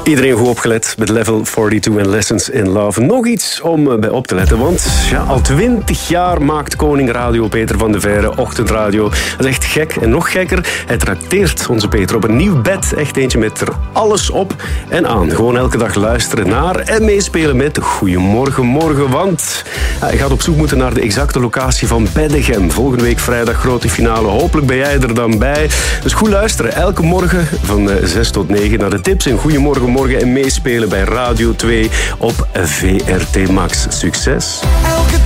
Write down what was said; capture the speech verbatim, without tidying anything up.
Iedereen goed opgelet met Level tweeënveertig en Lessons in Love. Nog iets om bij op te letten, want ja, al twintig jaar maakt koning Radio Peter van de Veire ochtendradio. Dat is echt gek en nog gekker. Hij trakteert onze Peter op een nieuw bed. Echt eentje met er alles op en aan. Gewoon elke dag luisteren naar en meespelen met Goedemorgen Morgen. Want ja, hij gaat op zoek moeten naar de exacte locatie van Beddegem. Volgende week vrijdag grote finale. Hopelijk ben jij er dan bij. Dus goed luisteren. Elke morgen van zes tot negen naar de tips in Goedemorgen Morgen en meespelen bij Radio twee op V R T Max. Succes!